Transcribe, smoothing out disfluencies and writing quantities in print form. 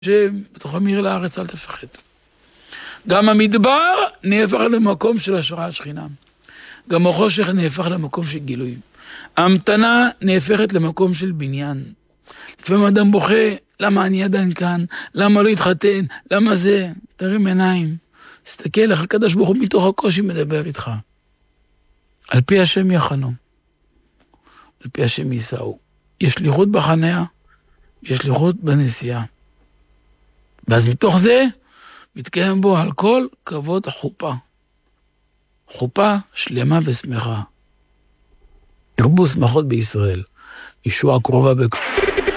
שבתוך המיר לארץ אל תפחד. גם המדבר נהפך למקום של השראה השכינה. גם החושך נהפך למקום של גילוי. ההמתנה נהפכת למקום של בניין. לפעמים אדם בוכה, למה אני עדיין כאן? למה לא התחתן? למה זה? תרים עיניים. תסתכל לך, הקדוש ברוך הוא מתוך הקושי מדבר איתך. על פי השם יחנו. על פי השם ייסעו. יש שליחות בחניה, יש שליחות בנסיעה. ואז מתוך זה מתקיים בו על כל כבוד החופה. חופה שלמה ושמחה. ירבו שמחות בישראל. ישועה קרובה